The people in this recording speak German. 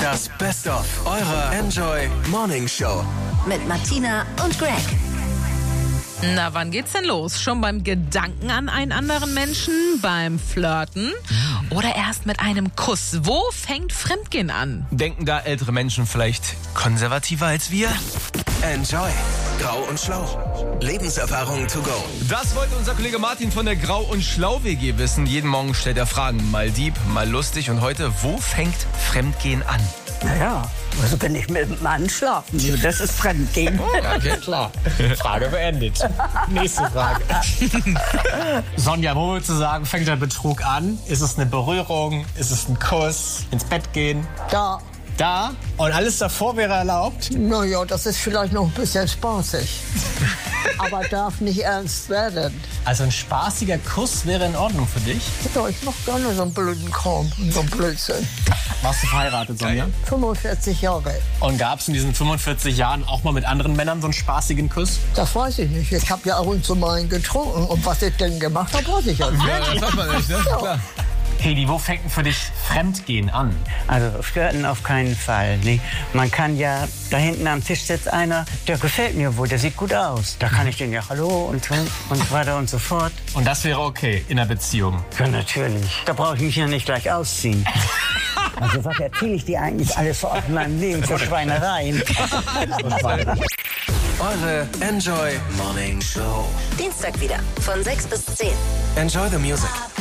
Das Best-of eurer Enjoy Morning Show. Mit Martina und Greg. Na, wann geht's denn los? Schon beim Gedanken an einen anderen Menschen? Beim Flirten? Oder erst mit einem Kuss? Wo fängt Fremdgehen an? Denken da ältere Menschen vielleicht konservativer als wir? Enjoy. Grau und Schlau. Lebenserfahrung to go. Das wollte unser Kollege Martin von der Grau- und Schlau-WG wissen. Jeden Morgen stellt er Fragen. Mal deep, mal lustig. Und heute, wo fängt Fremdgehen an? Naja, also wenn ich mit einem Mann schlafen will, das ist Fremdgehen. Okay. Klar. Frage beendet. Nächste Frage. Sonja, wo würdest du sagen, fängt der Betrug an? Ist es eine Berührung? Ist es ein Kuss? Ins Bett gehen? Da? Und alles davor wäre erlaubt? Naja, das ist vielleicht noch ein bisschen spaßig. Aber darf nicht ernst werden. Also ein spaßiger Kuss wäre in Ordnung für dich? Ja, ich mach gerne so einen blöden Kram, so einen Blödsinn. Warst du verheiratet, Sonja? 45 Jahre. Und gab es in diesen 45 Jahren auch mal mit anderen Männern so einen spaßigen Kuss? Das weiß ich nicht. Ich habe ja ab und zu mal einen getrunken. Und was ich denn gemacht habe, weiß ich ja nicht. Ja, das sagt man nicht, ne? Ja. Klar. Hedi, wo fängt denn für dich Fremdgehen an? Also flirten auf keinen Fall. Nee. Man kann ja, da hinten am Tisch sitzt einer, der gefällt mir wohl, der sieht gut aus. Da kann ich den ja Hallo und weiter und so fort. Und das wäre okay in einer Beziehung? Ja, natürlich. Da brauche ich mich ja nicht gleich ausziehen. Also was erzähle ich dir eigentlich alles aus meinem Leben für Schweinereien? Eure Enjoy Morning Show. Dienstag wieder von 6 bis 10. Enjoy the music.